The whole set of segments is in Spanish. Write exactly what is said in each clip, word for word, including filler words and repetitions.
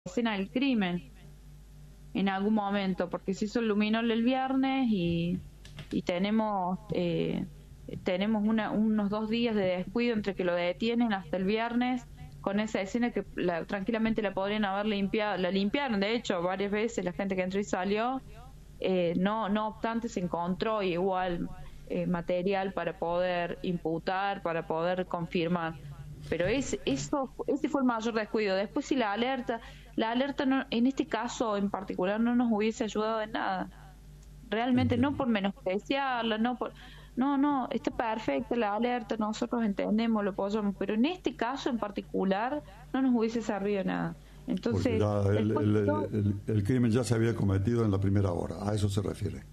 escena del crimen en algún momento, porque se hizo el luminol el viernes y, y tenemos eh, tenemos una, unos dos días de descuido entre que lo detienen hasta el viernes con esa escena que la, tranquilamente la podrían haber limpiado, la limpiaron de hecho varias veces la gente que entró y salió, eh, no no obstante se encontró igual eh, material para poder imputar, para poder confirmar. Pero es, eso, ese fue el mayor descuido. Después si la alerta, la alerta no, en este caso en particular no nos hubiese ayudado en nada. Realmente no Entiendo. por menospreciarla, no por, no, no, está perfecta la alerta, nosotros entendemos, lo apoyamos, pero en este caso en particular no nos hubiese servido nada. Porque Entonces, ya el, después el, todo, el, el crimen ya se había cometido en la primera hora, a eso se refiere.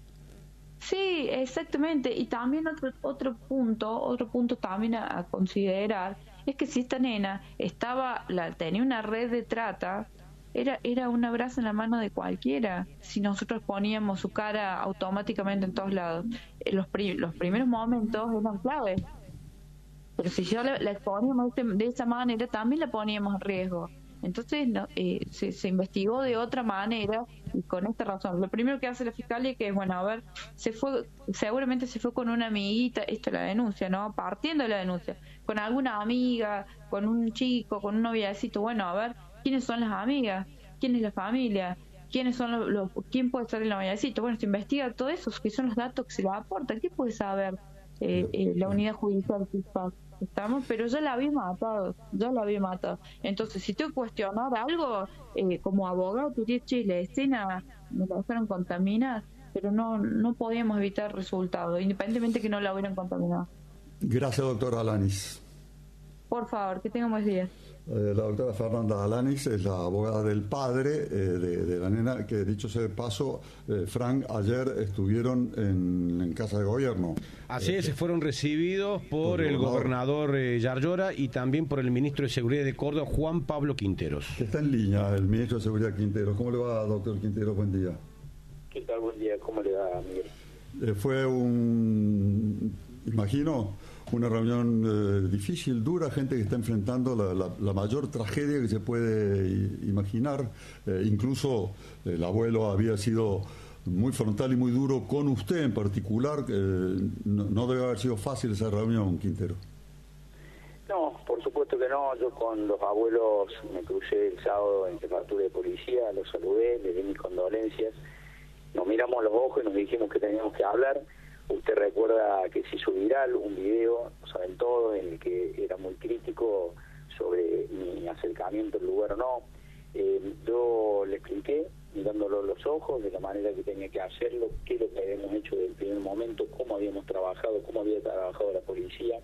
sí, exactamente. Y también otro otro punto, otro punto también a, a considerar es que si esta nena estaba, la tenía una red de trata, era era un abrazo en la mano de cualquiera. Si nosotros poníamos su cara automáticamente en todos lados, Eh, los pri- los primeros momentos eran claves. Pero si yo la, la exponíamos de, de esa manera, también la poníamos en riesgo. Entonces no, eh, se, se investigó de otra manera y con esta razón. Lo primero que hace la fiscalía que es, bueno, a ver, se fue, seguramente se fue con una amiguita, esto es la denuncia, ¿no? Partiendo de la denuncia, con alguna amiga, con un chico, con un noviecito, bueno, a ver, ¿quiénes son las amigas? ¿Quién es la familia? ¿Quiénes son los, los quién puede ser el noviecito? Bueno, se investiga todo eso, que son los datos que se le aportan. ¿Qué puede saber eh, Bien, eh, la bien. unidad judicial fiscal? Estamos, pero ya la había matado, ya la había matado. Entonces, si tengo que cuestionar algo, eh, como abogado, te diría, che, la escena me la dejaron contaminar, pero no no podíamos evitar el resultado, independientemente que no la hubieran contaminado. Gracias, doctora Alanis. Por favor, que tengamos días. Eh, la doctora Fernanda Alanis es la abogada del padre eh, de, de la nena, que dicho sea de paso, eh, Frank, ayer estuvieron en, en Casa de Gobierno. Así Eh, es, fueron recibidos por por el el gobernador. gobernador eh, Yarlora y también por el ministro de Seguridad de Córdoba, Juan Pablo Quinteros. que está en línea el ministro de Seguridad Quinteros. ¿Cómo le va, doctor Quinteros? Buen día. ¿Qué tal? Buen día. ¿Cómo le va, Miguel? Eh, fue un, imagino, una reunión eh, difícil, dura, gente que está enfrentando la, la, la mayor tragedia que se puede i- imaginar. Eh, incluso eh, el abuelo había sido muy frontal y muy duro con usted en particular. Eh, no, no debe haber sido fácil esa reunión, Quintero. No, por supuesto que no. Yo con los abuelos me crucé el sábado en jefatura de policía, los saludé, les di mis condolencias. Nos miramos a los ojos y nos dijimos que teníamos que hablar. Usted recuerda que se hizo viral un video, lo saben todos, en el que era muy crítico sobre mi acercamiento al lugar o no. Eh, yo le expliqué, mirándolo a los ojos, de la manera que tenía que hacerlo, qué es lo que habíamos hecho desde el primer momento, cómo habíamos trabajado, cómo había trabajado la policía.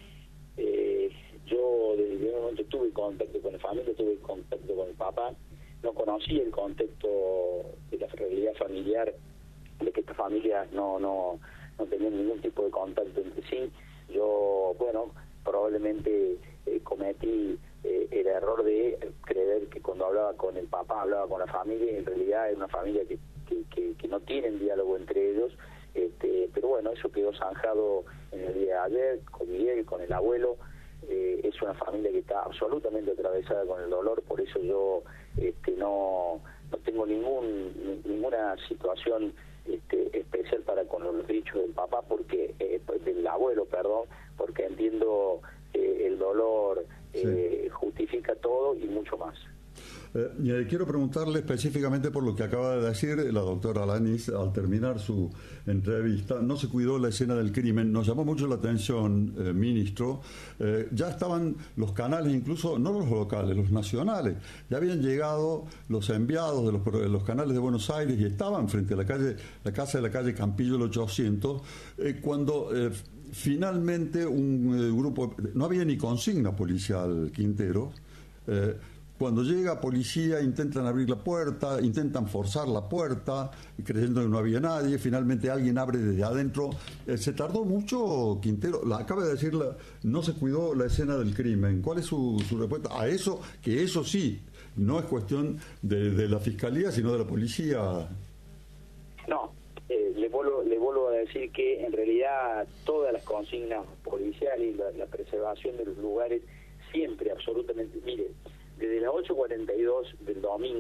Eh, yo desde el primer momento tuve contacto con la familia, tuve contacto con el papá, no conocía el contexto de la realidad familiar, de que estas familias no, no, no tenían ningún tipo de contacto entre sí. Yo, bueno, probablemente eh, cometí eh, el error de creer que cuando hablaba con el papá, hablaba con la familia, y en realidad es una familia que, que, que, que no tienen diálogo entre ellos. Este, pero bueno, eso quedó zanjado en el día de ayer con Miguel, con el abuelo. Eh, es una familia que está absolutamente atravesada con el dolor, por eso yo este, no, no tengo ningún ni- ninguna situación este, especial para con los dichos del papá, porque eh, del abuelo, perdón, porque entiendo que el dolor eh, Sí. justifica todo y mucho más. Eh, y, eh, quiero preguntarle específicamente por lo que acaba de decir la doctora Alanis al terminar su entrevista. No se cuidó la escena del crimen. Nos llamó mucho la atención, eh, ministro. Eh, ya estaban los canales, incluso no los locales, los nacionales. Ya habían llegado los enviados de los, de los canales de Buenos Aires y estaban frente a la calle, la casa de la calle Campillo el ochocientos, eh, cuando eh, finalmente un eh, grupo, no había ni consigna policial, Quintero. Eh, Cuando llega policía, intentan abrir la puerta, intentan forzar la puerta, creyendo que no había nadie, finalmente alguien abre desde adentro. Eh, se tardó mucho, Quintero, la acaba de decir, la, no se cuidó la escena del crimen. ¿Cuál es su, su respuesta a eso? Que eso sí, no es cuestión de, de la fiscalía, sino de la policía. No, eh, le vuelvo le vuelvo a decir que en realidad todas las consignas policiales y la, la preservación de los lugares siempre, absolutamente, mire, desde las ocho cuarenta y dos del domingo